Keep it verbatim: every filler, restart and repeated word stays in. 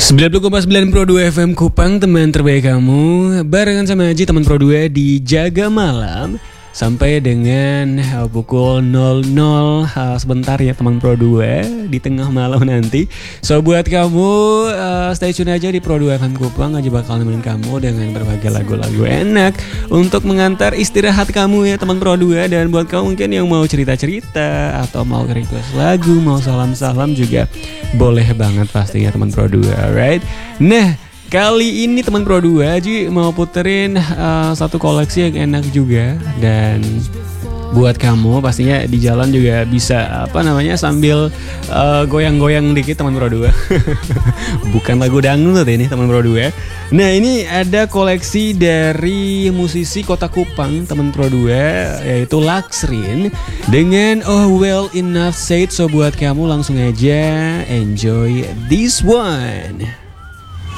sembilan puluh koma sembilan Pro dua F M Kupang, teman terbaik kamu. Barengan sama Aji, teman Pro dua di Jaga Malam sampai dengan uh, pukul nol nol uh, sebentar ya teman Pro dua di tengah malam nanti. So buat kamu uh, stay tune aja di Pro dua F M Kupang. Aja bakal nemenin kamu dengan berbagai lagu-lagu enak untuk mengantar istirahat kamu ya teman Pro dua. Dan buat kamu mungkin yang mau cerita-cerita atau mau request lagu, mau salam-salam juga boleh banget pastinya teman Pro dua, alright? Nah, kali ini teman Pro dua Ji mau puterin uh, satu koleksi yang enak juga. Dan buat kamu pastinya di jalan juga bisa apa namanya sambil uh, goyang-goyang dikit teman Pro dua. Bukan lagu dangdut ini teman Pro dua. Nah, ini ada koleksi dari musisi Kota Kupang teman Pro dua, yaitu Laksrin dengan Oh Well Enough Said. So buat kamu langsung aja enjoy this one.